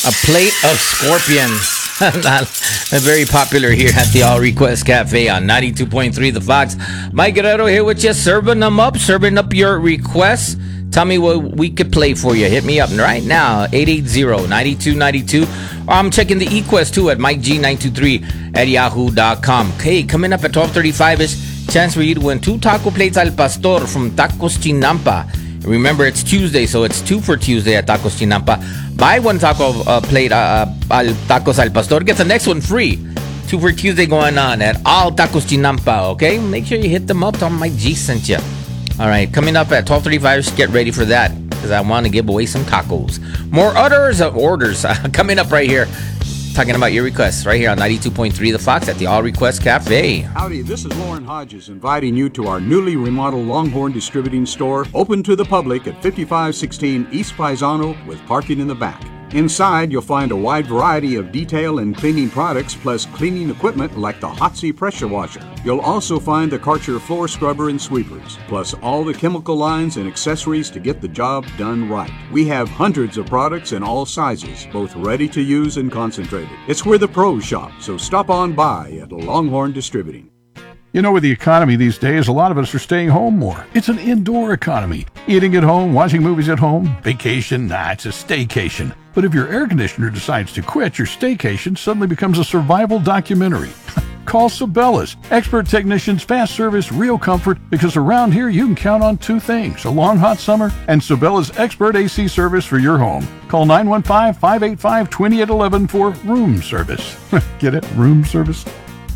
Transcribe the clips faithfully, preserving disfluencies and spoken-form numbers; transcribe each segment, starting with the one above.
A plate of scorpions. Very popular here at the All Request Cafe on ninety-two point three The Fox. Mike Guerrero here with you, serving them up, serving up your requests. Tell me what we could play for you. Hit me up right now, eight eight zero, nine two nine two. I'm checking the eQuest too at Mike G nine two three at yahoo dot com. Okay, coming up at twelve thirty-five-ish, chance for you to win two taco plates al pastor from Tacos Chinampa. Remember, it's Tuesday, so it's two for Tuesday at Tacos Chinampa. Buy one taco uh, plate uh, al Tacos al Pastor, get the next one free. Two for Tuesday going on at all Tacos Chinampa, okay? Make sure you hit them up. Tell them Mike G sent you. All right, coming up at twelve thirty-five, just get ready for that because I want to give away some tacos. More orders, uh, orders uh, coming up right here. Talking about your requests right here on ninety-two point three The Fox at the All Request Cafe. Howdy, this is Lauren Hodges inviting you to our newly remodeled Longhorn Distributing Store, open to the public at fifty-five sixteen East Paisano with parking in the back. Inside, you'll find a wide variety of detail and cleaning products plus cleaning equipment like the Hotsy pressure washer. You'll also find the Karcher floor scrubber and sweepers, plus all the chemical lines and accessories to get the job done right. We have hundreds of products in all sizes, both ready to use and concentrated. It's where the pros shop, so stop on by at Longhorn Distributing. You know, with the economy these days, a lot of us are staying home more. It's an indoor economy. Eating at home, watching movies at home, vacation, nah, it's a staycation. But if your air conditioner decides to quit, your staycation suddenly becomes a survival documentary. Call Sabellas. Expert technicians, fast service, real comfort, because around here you can count on two things, a long hot summer and Sabellas expert A C service for your home. Call nine one five, five eight five, two eight one one for room service. Get it? Room service?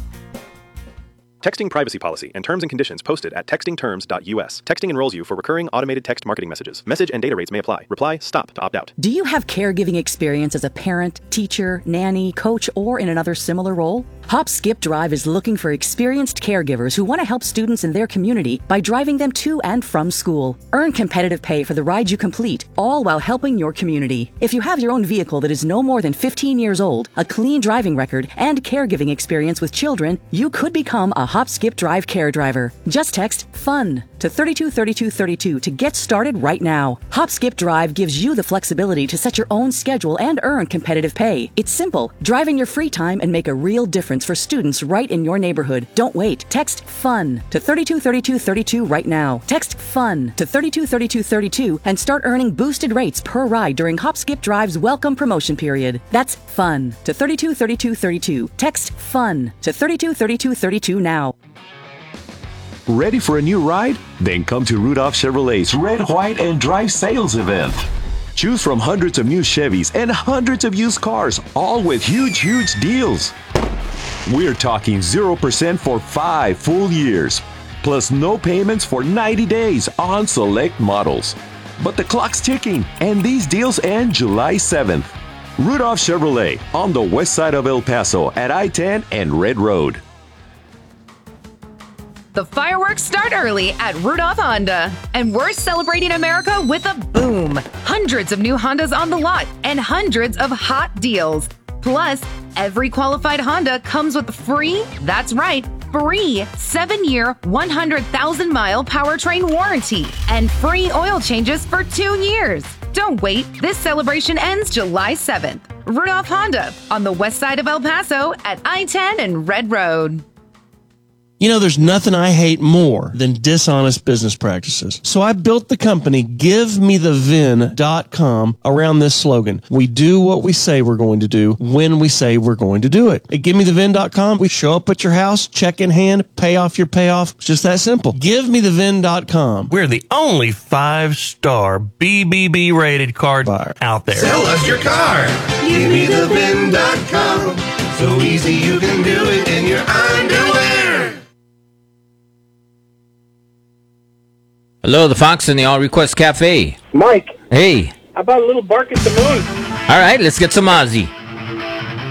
Texting privacy policy and terms and conditions posted at texting terms dot u s. Texting enrolls you for recurring automated text marketing messages. Message and data rates may apply. Reply STOP to opt out. Do you have caregiving experience as a parent, teacher, nanny, coach, or in another similar role? Hop Skip Drive is looking for experienced caregivers who want to help students in their community by driving them to and from school. Earn competitive pay for the ride you complete, all while helping your community. If you have your own vehicle that is no more than fifteen years old, a clean driving record, and caregiving experience with children, you could become a Hop Skip Drive care driver. Just text FUN to three two three two three two to get started right now. Hop Skip Drive gives you the flexibility to set your own schedule and earn competitive pay. It's simple. Drive in your free time and make a real difference for students right in your neighborhood. Don't wait. Text FUN to three two three two three two right now. Text FUN to three two three two three two and start earning boosted rates per ride during Hop Skip Drive's welcome promotion period. That's FUN to three two three two three two. Text FUN to three two three two three two now. Ready for a new ride? Then come to Rudolph Chevrolet's Red, White, and Drive sales event. Choose from hundreds of new Chevys and hundreds of used cars, all with huge, huge deals. We're talking zero percent for five full years, plus no payments for ninety days on select models. But the clock's ticking, and these deals end July seventh. Rudolph Chevrolet on the west side of El Paso at I ten and Red Road. The fireworks start early at Rudolph Honda, and we're celebrating America with a boom. Hundreds of new Hondas on the lot and hundreds of hot deals. Plus, every qualified Honda comes with a free, that's right, free seven-year, one hundred thousand mile powertrain warranty and free oil changes for two years. Don't wait. This celebration ends July seventh. Rudolph Honda on the west side of El Paso at I ten and Red Road. You know, there's nothing I hate more than dishonest business practices. So I built the company give me the vin dot com around this slogan. We do what we say we're going to do when we say we're going to do it. At give me the vin dot com, we show up at your house, check in hand, pay off your payoff. It's just that simple. give me the vin dot com. We're the only five-star B B B rated car buyer out there. Sell us your car. give me the vin dot com. So easy you can do it in your underwear. Hello, the Fox and the All Request Cafe. Mike. Hey. How about a little bark at the moon? All right, let's get some Ozzy.